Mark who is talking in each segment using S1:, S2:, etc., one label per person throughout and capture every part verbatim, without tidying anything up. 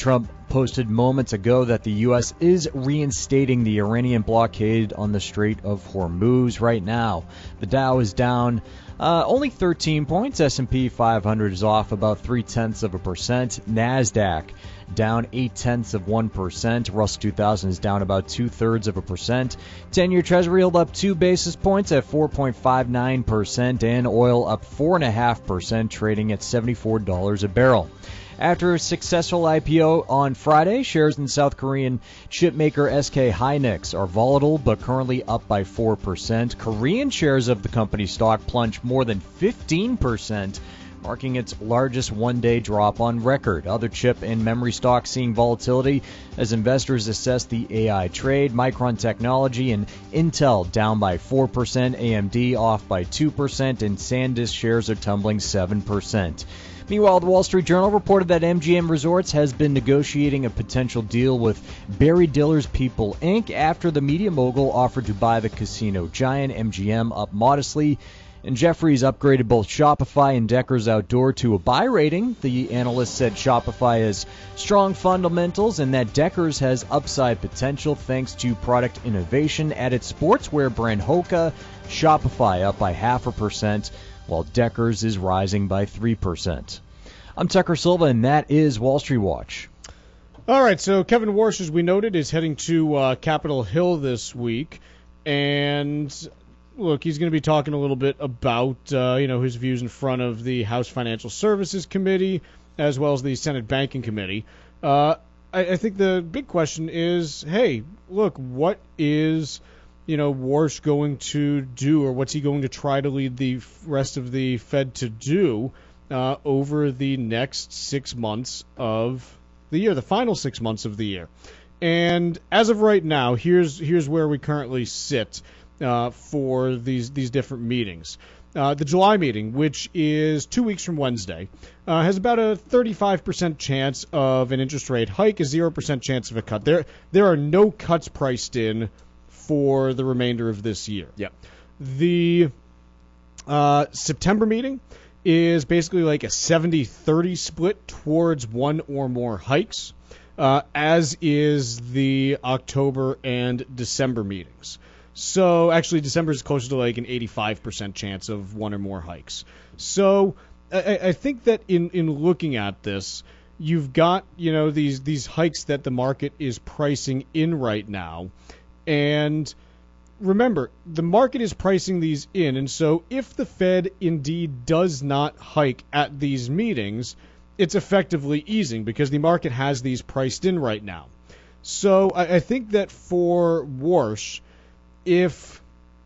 S1: Trump posted moments ago that the U S is reinstating the Iranian blockade on the Strait of Hormuz right now. The Dow is down uh, only thirteen points. S and P five hundred is off about three-tenths of a percent. NASDAQ down eight-tenths of one percent. Russell two thousand is down about two-thirds of a percent. ten-year Treasury held up two basis points at four point five nine percent, and oil up four point five percent, trading at seventy-four dollars a barrel. After a successful I P O on Friday, shares in South Korean chipmaker S K Hynix are volatile but currently up by four percent. Korean shares of the company stock plunged more than fifteen percent, marking its largest one-day drop on record. Other chip and memory stocks seeing volatility as investors assess the A I trade. Micron Technology and Intel down by four percent, A M D off by two percent, and SanDisk shares are tumbling seven percent. Meanwhile, the Wall Street Journal reported that M G M Resorts has been negotiating a potential deal with Barry Diller's People, Incorporated after the media mogul offered to buy the casino giant. M G M up modestly, and Jefferies upgraded both Shopify and Deckers Outdoor to a buy rating. The analyst said Shopify has strong fundamentals and that Deckers has upside potential thanks to product innovation at its sportswear brand Hoka. Shopify up by half a percent, while Deckers is rising by three percent. I'm Tucker Silva, and that is Wall Street Watch.
S2: All right, so Kevin Warsh, as we noted, is heading to uh, Capitol Hill this week. And, look, he's going to be talking a little bit about, uh, you know, his views in front of the House Financial Services Committee as well as the Senate Banking Committee. Uh, I, I think the big question is, hey, look, what is you know, Warsh going to do, or what's he going to try to lead the rest of the Fed to do uh, over the next six months of the year, the final six months of the year? And as of right now, here's here's where we currently sit uh, for these these different meetings. Uh, the July meeting, which is two weeks from Wednesday, uh, has about a thirty-five percent chance of an interest rate hike, a zero percent chance of a cut. There there are no cuts priced in for the remainder of this year.
S3: Yep.
S2: The uh, September meeting is basically like a seventy thirty split towards one or more hikes, uh, as is the October and December meetings. So actually December is closer to like an eighty-five percent chance of one or more hikes. So I, I think that in, in looking at this, you've got, you know, these these hikes that the market is pricing in right now. And remember, the market is pricing these in, and so if the Fed indeed does not hike at these meetings, it's effectively easing because the market has these priced in right now. So I, I think that for Warsh, if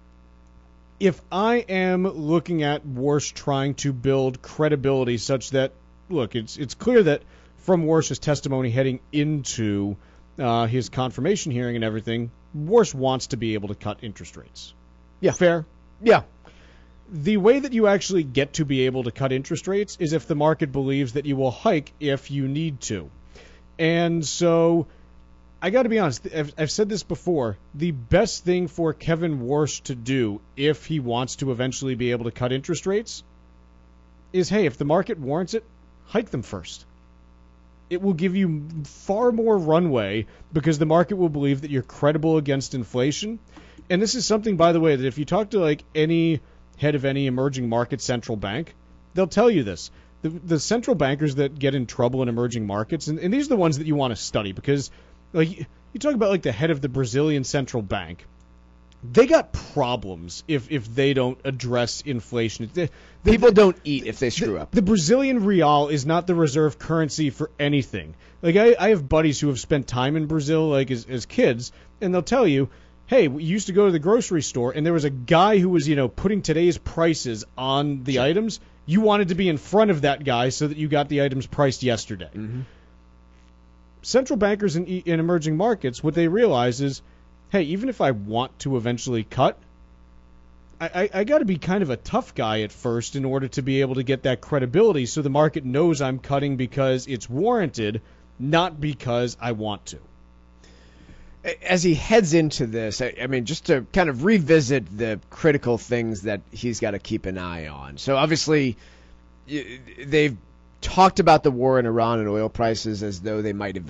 S2: if I am looking at Warsh trying to build credibility such that, look, it's it's clear that from Warsh's testimony heading into uh, his confirmation hearing and everything, Warsh wants to be able to cut interest rates.
S3: Yeah.
S2: Fair?
S3: Yeah.
S2: The way that you actually get to be able to cut interest rates is if the market believes that you will hike if you need to. And so, I got to be honest, I've, I've said this before, the best thing for Kevin Warsh to do if he wants to eventually be able to cut interest rates is, hey, if the market warrants it, hike them first. It will give you far more runway because the market will believe that you're credible against inflation. And this is something, by the way, that if you talk to like any head of any emerging market central bank, they'll tell you this. The, the central bankers that get in trouble in emerging markets, and, and these are the ones that you want to study because like you talk about like the head of the Brazilian central bank. They got problems if, if they don't address inflation. The, the,
S3: People don't eat if they screw
S2: the,
S3: up.
S2: The Brazilian real is not the reserve currency for anything. Like I, I have buddies who have spent time in Brazil, like as, as kids, and they'll tell you, "Hey, we used to go to the grocery store, and there was a guy who was, you know, putting today's prices on the sure. items. You wanted to be in front of that guy so that you got the items priced yesterday." Mm-hmm. Central bankers in, in emerging markets, what they realize is, hey, even if I want to eventually cut, I, I, I got to be kind of a tough guy at first in order to be able to get that credibility so the market knows I'm cutting because it's warranted, not because I want to.
S3: As he heads into this, I, I mean, just to kind of revisit the critical things that he's got to keep an eye on. So obviously, they've talked about the war in Iran and oil prices as though they might